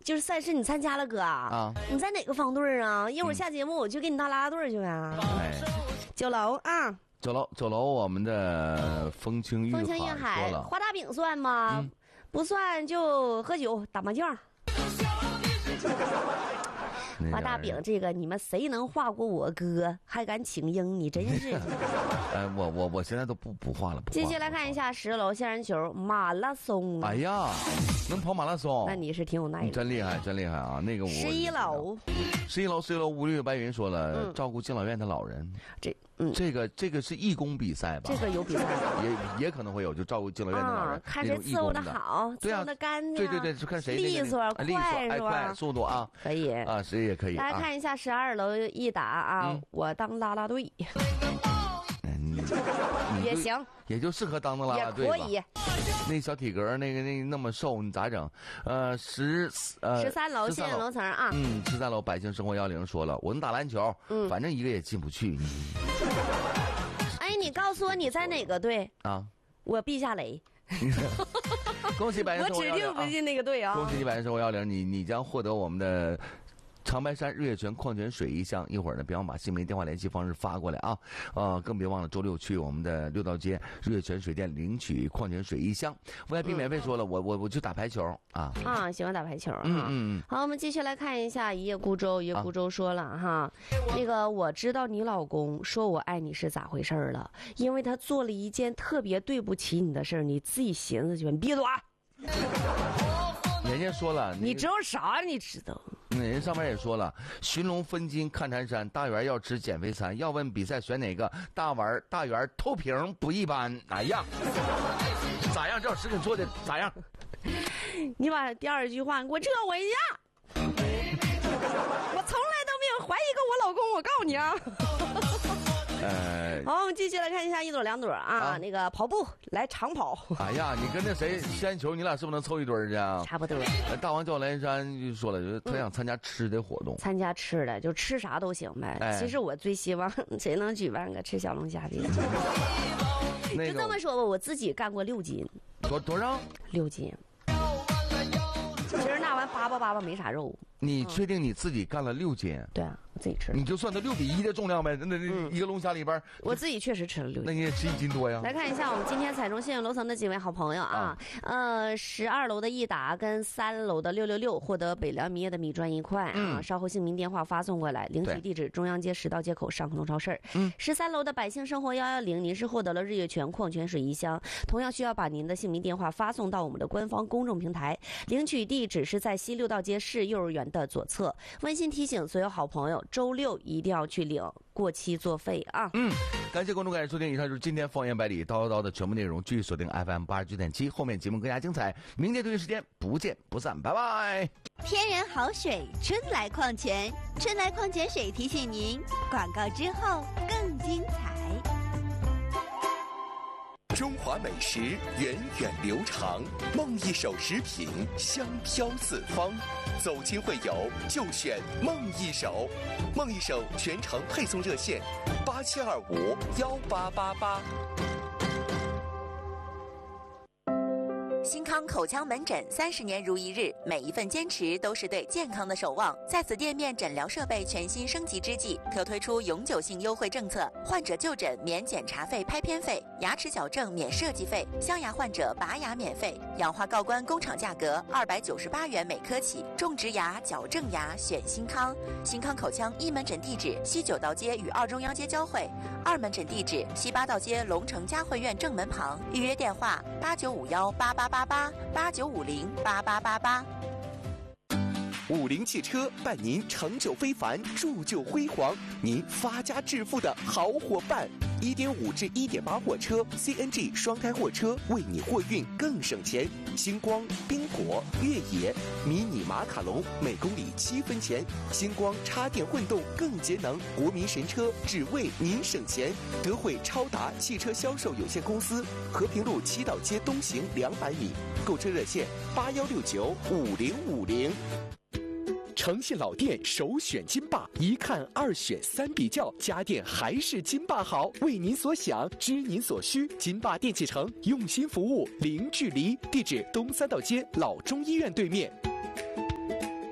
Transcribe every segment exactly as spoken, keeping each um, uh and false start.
就是赛事你参加了哥啊？你在哪个方队啊？一会儿下节目我就给你当啦啦队去啊。哎，酒楼啊。 酒楼酒楼，我们的风清玉海， 风清玉海，画大饼算吗？嗯、不算就喝酒打麻将。画大饼这个，你们谁能画过我哥？还敢请缨？你真是！ 哎，我我我现在都不不画了。 接下来看一下十楼仙人球马拉松。 哎呀，能跑马拉松？ 那你是挺有耐力。 真厉害，真厉害啊！那个我十一楼， 十一楼，十一楼，吴绿白云说了，嗯、照顾敬老院的老人。 这嗯， 这个这个是义工比赛吧？ 这个有比赛， 也也可能会有，就照顾敬老院的老人， 啊、看谁伺候的好，伺候的干净， 对对对，是看谁利索快是吧？ 快速度啊， 可以啊，谁也可以。 大家看一下十二楼一打啊，嗯、我当啦啦队。也行， 也就适合当当啦啦队吧。 也可以。 那小体格，那个那那么瘦，你咋整？呃，十呃十三楼现楼层啊。 嗯，十三楼百姓生活幺零说了，我能打篮球，嗯，反正一个也进不去。 哎，你告诉我你在哪个队啊？ 我毕夏雷。 恭喜百姓生活幺零， 我指定不进那个队啊！ 恭喜你百姓生活幺零，你你将获得我们的长白山日月泉矿泉水一箱，一会儿呢，别忘把姓名、电话联系方式发过来啊！呃，更别忘了周六去我们的六道街日月泉水店领取矿泉水一箱。V I P 免费说了，我我我就打排球啊！ 啊，喜欢打排球啊！ 嗯嗯。 好，我们继续来看一下一叶孤舟。一叶孤舟说了、啊、哈，那个我知道你老公说我爱你是咋回事了，因为他做了一件特别对不起你的事儿，你自己寻思去，你闭嘴。 人家说了， 你知道啥？你知道？ 人上面也说了，寻龙分金看缠山，大圆要吃减肥餐。要问比赛选哪个？大丸大圆透屏不一般。哎呀，咋样？这老师给你做的咋样？ 你把第二句话给我撤回一下。我从来都没有怀疑过我老公，我告诉你啊。呃，好，我们继续来看一下一朵两朵啊，啊那个跑步来长跑。 哎呀，你跟那谁仙球，你俩是不是能凑一堆儿去啊？ 差不多。 大王叫蓝山就说了，就是特想参加吃的活动。 嗯、参加吃的就吃啥都行呗。哎、其实我最希望谁能举办个吃小龙虾的。那个、就这么说吧，我自己干过六斤。 多多少？ 六斤。其实那玩意叭叭叭叭没啥肉。 你确定你自己干了六斤？ 对啊，我自己吃。 你就算它六比一的重量呗，那那一个龙虾里边、嗯， 我自己确实吃了六斤。 那你也吃一斤多呀？ 来看一下我们今天彩中信用楼层的几位好朋友啊，啊呃，十二楼的益达跟三楼的六六六获得北凉米业的米砖一块、嗯、啊，稍后姓名电话发送过来，领取地址中央街十道街口上河东超市。嗯，十三楼的百姓生活幺幺零，您是获得了日月泉矿泉水一箱，同样需要把您的姓名电话发送到我们的官方公众平台，领取地址是在西六道街市幼儿园的左侧。温馨提醒所有好朋友，周六一定要去领过期作废啊！ 嗯，感谢观众，感谢收听，以上就是今天方言百里叨叨叨的全部内容。继续锁定 F M 八十九点七，后面节目更加精彩。明天同一时间不见不散，拜拜。 天然好水，春来矿泉，春来矿泉水提醒您，广告之后更精彩。 中华美食源远流长，梦一手食品香飘四方。走亲会友就选梦一手，梦一手全程配送热线八七二五幺八八八。 新康口腔门诊三十年如一日，每一份坚持都是对健康的守望。在此店面诊疗设备全新升级之际，可推出永久性优惠政策：患者就诊免检查费、拍片费；牙齿矫正免设计费；镶牙患者拔牙免费；氧化锆关工厂价格二百九十八元每颗起。种植牙、矫正牙选新康。新康口腔一门诊地址西九道街与二中央街交汇，二门诊地址西八道街龙城嘉汇苑正门旁。预约电话八九五幺八八八八八九五零八八八八。 五菱汽车伴您成就非凡，铸就辉煌，您发家致富的好伙伴。一点五至一点八货车 C N G 双胎货车，为你货运更省钱。星光、冰果、越野、迷你马卡龙每公里七分钱。星光插电混动更节能，国民神车只为您省钱。德惠超达汽车销售有限公司，和平路七道街东行两百米。购车热线八幺六九五零五零。诚信老店首选金霸，一看二选三比较，家电还是金霸好。为您所想，知您所需，金霸电器城用心服务，零距离。地址东三道街老中医院对面。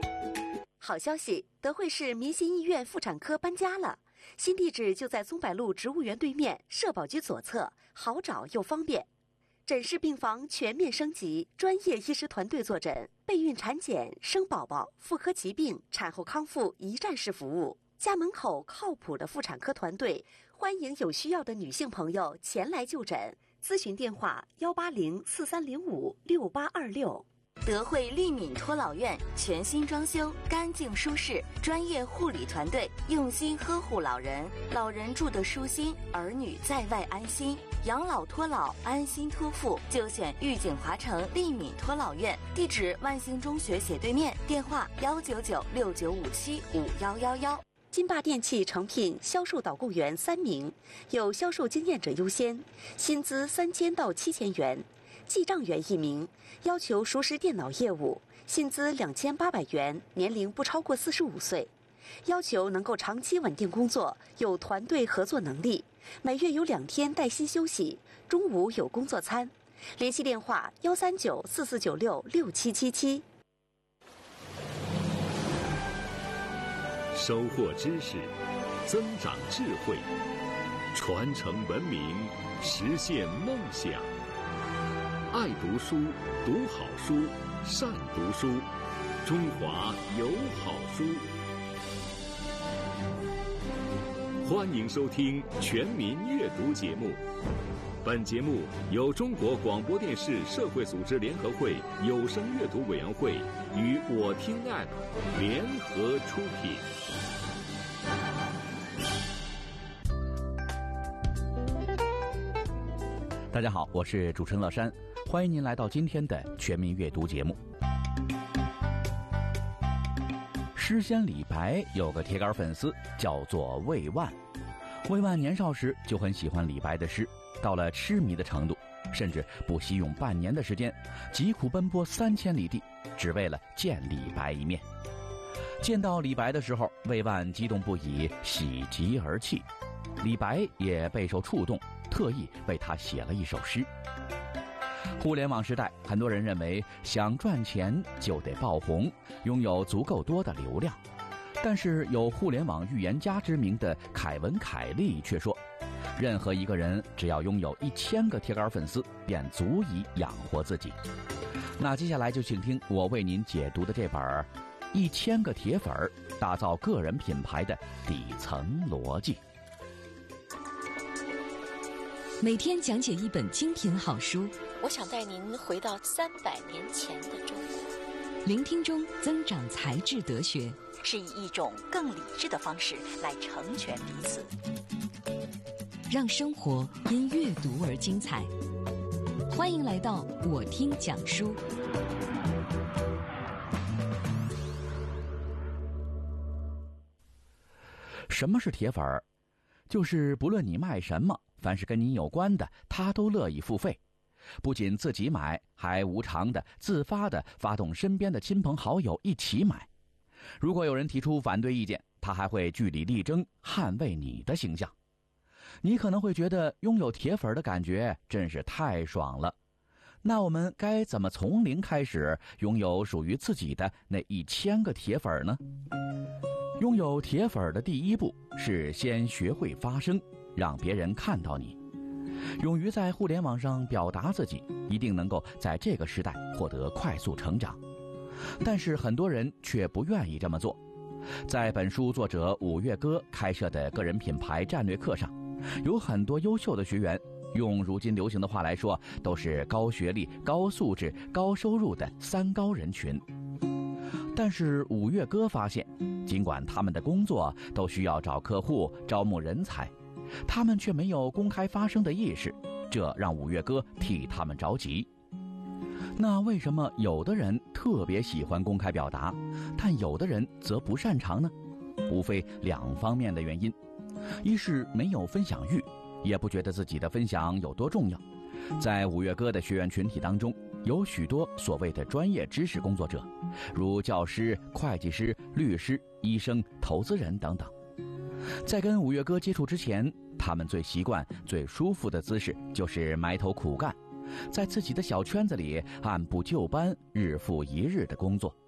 好消息，德惠市民心医院妇产科搬家了，新地址就在宗柏路植物园对面，社保局左侧，好找又方便。诊室病房全面升级，专业医师团队坐诊，备孕产检、生宝宝、妇科疾病、产后康复一站式服务。家门口靠谱的妇产科团队，欢迎有需要的女性朋友前来就诊。咨询电话：幺八零四三零五六八二六。 德惠利敏托老院全新装修，干净舒适，专业护理团队用心呵护老人，老人住得舒心，儿女在外安心。养老托老，安心托付，就选玉景华城利敏托老院。地址：万兴中学斜对面。电话：幺九九六九五七五幺幺幺。 金霸电器诚聘销售导购员三名，有销售经验者优先，薪资三千到七千元；记账员一名，要求熟识电脑业务，薪资两千八百元，年龄不超过四十五岁，要求能够长期稳定工作，有团队合作能力，每月有两天带薪休息，中午有工作餐。联系电话：幺三九四四九六六七七七。 收获知识，增长智慧，传承文明，实现梦想。爱读书，读好书，善读书，中华有好书。欢迎收听《全民阅读》节目。本节目由中国广播电视社会组织联合会有声阅读委员会与我听 App 联合出品。 大家好，我是主持人乐山，欢迎您来到今天的全民阅读节目。诗仙李白有个铁杆粉丝叫做魏万，魏万年少时就很喜欢李白的诗，到了痴迷的程度，甚至不惜用半年的时间，疾苦奔波三千里地，只为了见李白一面。见到李白的时候，魏万激动不已，喜极而泣。李白也备受触动，特意为他写了一首诗。互联网时代，很多人认为想赚钱就得爆红，拥有足够多的流量。但是有互联网预言家之名的凯文·凯利却说，任何一个人只要拥有一千个铁杆粉丝，便足以养活自己。那接下来就请听我为您解读的这本《一千个铁粉儿打造个人品牌的底层逻辑》。 每天讲解一本精品好书， 我想带您回到三百年前的中国， 聆听中增长才智德学， 是以一种更理智的方式来成全彼此， 让生活因阅读而精彩。欢迎来到我听讲书。 什么是铁粉儿？就是不论你卖什么，凡是跟你有关的，他都乐意付费，不仅自己买，还无偿的、自发的发动身边的亲朋好友一起买。如果有人提出反对意见，他还会据理力争，捍卫你的形象。你可能会觉得拥有铁粉的感觉真是太爽了。那我们该怎么从零开始拥有属于自己的那一千个铁粉呢？拥有铁粉的第一步是先学会发声，让别人看到你。勇于在互联网上表达自己，一定能够在这个时代获得快速成长。但是很多人却不愿意这么做。在本书作者五月歌开设的个人品牌战略课上，有很多优秀的学员，用如今流行的话来说，都是高学历、高素质、高收入的三高人群。但是五月歌发现，尽管他们的工作都需要找客户、招募人才，他们却没有公开发声的意识，这让五月歌替他们着急。那为什么有的人特别喜欢公开表达，但有的人则不擅长呢？无非两方面的原因，一是没有分享欲，也不觉得自己的分享有多重要。在五月歌的学员群体当中，有许多所谓的专业知识工作者，如教师、会计师、律师、医生、投资人等等。在跟五月歌接触之前，他们最习惯、最舒服的姿势就是埋头苦干，在自己的小圈子里按部就班、日复一日的工作。